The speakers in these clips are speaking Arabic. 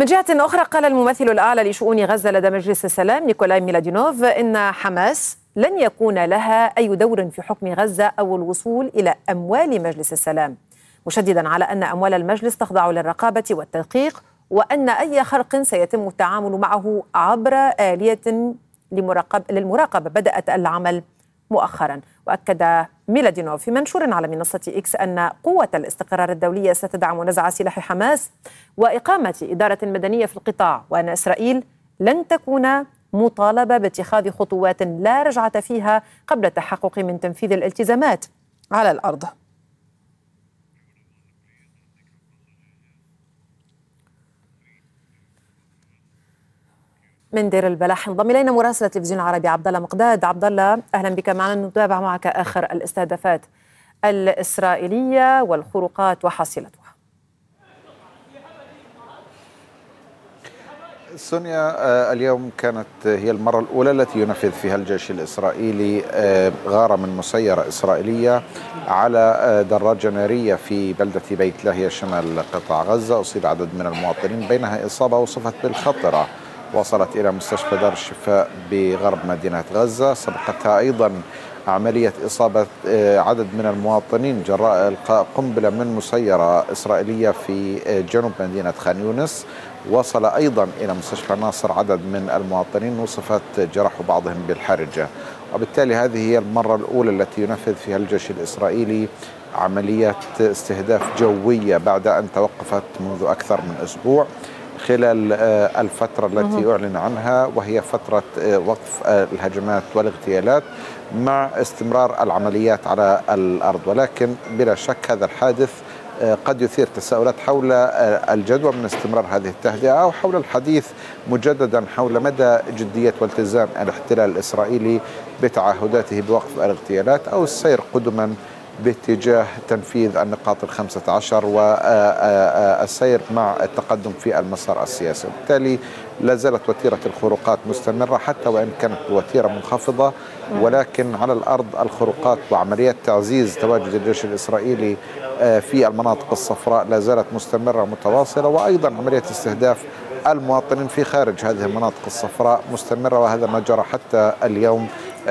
من جهة أخرى، قال الممثل الأعلى لشؤون غزة لدى مجلس السلام نيكولاي ميلادينوف إن حماس لن يكون لها أي دور في حكم غزة أو الوصول إلى أموال مجلس السلام، مشددا على أن أموال المجلس تخضع للرقابة والتدقيق، وأن أي خرق سيتم التعامل معه عبر آلية للمراقبة بدأت العمل مؤخرا. وأكد ميلادينوف في منشور على منصة إكس أن قوة الاستقرار الدولية ستدعم نزع سلاح حماس وإقامة إدارة مدنية في القطاع، وأن إسرائيل لن تكون مطالبة باتخاذ خطوات لا رجعة فيها قبل التحقق من تنفيذ الالتزامات على الأرض. من دير البلح انضم الينا مراسل التلفزيون العربي عبد الله مقداد. عبد الله، اهلا بك معنا، نتابع معك اخر الاستهدافات الاسرائيليه والخروقات وحاصلتها. سونيا، اليوم كانت هي المرة الأولى التي ينفذ فيها الجيش الإسرائيلي غارة من مسيرة إسرائيلية على دراجة نارية في بلدة بيت لاهيا شمال قطاع غزة. أصيب عدد من المواطنين، بينها إصابة وصفت بالخطرة وصلت إلى مستشفى دار الشفاء بغرب مدينة غزة. سبقتها أيضا عملية إصابة عدد من المواطنين جراء إلقاء قنبلة من مسيرة إسرائيلية في جنوب مدينة خان يونس. وصل أيضا إلى مستشفى ناصر عدد من المواطنين وصفت جرح بعضهم بالحرجة. وبالتالي هذه هي المرة الأولى التي ينفذ فيها الجيش الإسرائيلي عملية استهداف جوية بعد أن توقفت منذ أكثر من أسبوع خلال الفترة التي أعلن عنها، وهي فترة وقف الهجمات والاغتيالات مع استمرار العمليات على الأرض. ولكن بلا شك هذا الحادث قد يثير تساؤلات حول الجدوى من استمرار هذه التهدئة، أو حول الحديث مجددا حول مدى جدية والتزام الاحتلال الإسرائيلي بتعهداته بوقف الاغتيالات، أو السير قدما باتجاه تنفيذ النقاط 15 والسير مع التقدم في المسار السياسي. وبالتالي لا زالت وتيرة الخروقات مستمرة حتى وإن كانت بوتيرة منخفضة، ولكن على الأرض الخروقات وعمليات تعزيز تواجد الجيش الإسرائيلي في المناطق الصفراء لا زالت مستمرة متواصلة، وأيضا عملية استهداف المواطنين في خارج هذه المناطق الصفراء مستمرة. وهذا ما جرى حتى اليوم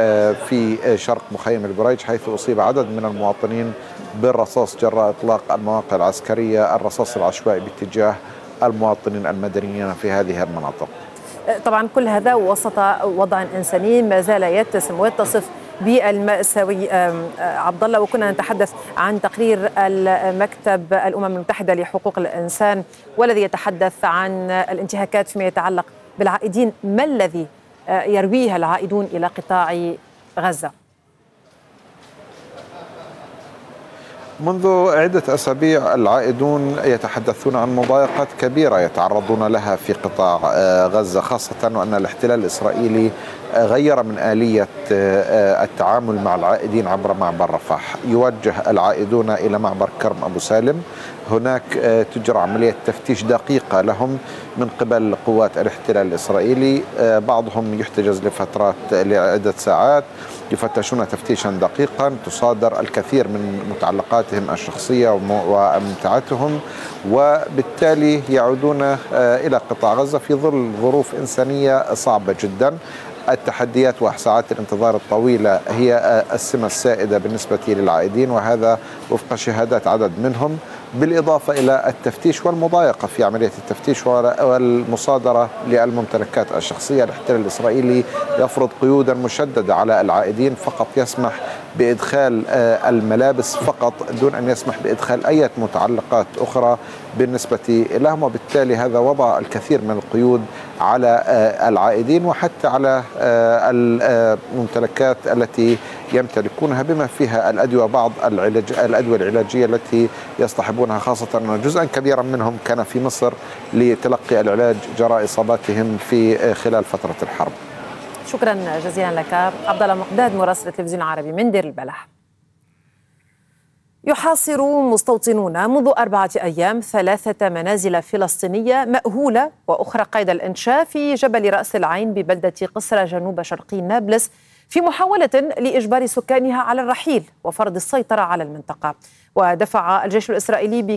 في شرق مخيم البريج، حيث أصيب عدد من المواطنين بالرصاص جراء إطلاق المواقع العسكرية الرصاص العشوائي باتجاه المواطنين المدنيين في هذه المناطق. طبعا كل هذا وسط وضع إنساني ما زال يتسم ويتصف بالمأساوي عبد الله. وكنا نتحدث عن تقرير المكتب الأمم المتحدة لحقوق الإنسان والذي يتحدث عن الانتهاكات فيما يتعلق بالعائدين. ما الذي يرويها العائدون إلى قطاع غزة؟ منذ عدة أسابيع العائدون يتحدثون عن مضايقات كبيرة يتعرضون لها في قطاع غزة، خاصة وأن الاحتلال الإسرائيلي غير من آلية التعامل مع العائدين عبر معبر رفح. يوجه العائدون إلى معبر كرم أبو سالم، هناك تجرى عملية تفتيش دقيقة لهم من قبل قوات الاحتلال الإسرائيلي، بعضهم يحتجز لفترات لعدة ساعات، يفتشون تفتيشا دقيقا، تصادر الكثير من متعلقاتهم الشخصية وممتعاتهم، وبالتالي يعودون إلى قطاع غزة في ظل ظروف إنسانية صعبة جدا. التحديات وساعات الانتظار الطويلة هي السمة السائدة بالنسبة للعائدين، وهذا وفق شهادات عدد منهم، بالإضافة إلى التفتيش والمضايقة في عملية التفتيش والمصادرة للممتلكات الشخصية. الاحتلال الإسرائيلي يفرض قيودا مشددة على العائدين، فقط يسمح بإدخال الملابس فقط دون أن يسمح بإدخال أي متعلقات أخرى بالنسبة لهم، وبالتالي هذا وضع الكثير من القيود على العائدين وحتى على الممتلكات التي يمتلكونها بما فيها الأدوية، بعض الأدوية العلاجية التي يصطحبونها، خاصة أن جزءا كبيرا منهم كان في مصر لتلقي العلاج جراء إصاباتهم في خلال فترة الحرب. شكرا جزيلا لك عبد الله مقداد مراسل التلفزيون العربي من دير البلح. يحاصر مستوطنون منذ 4 أيام 3 منازل فلسطينية مأهولة وأخرى قيد الإنشاء في جبل رأس العين ببلدة قصرى جنوب شرقي نابلس، في محاولة لإجبار سكانها على الرحيل وفرض السيطرة على المنطقة. ودفع الجيش الإسرائيلي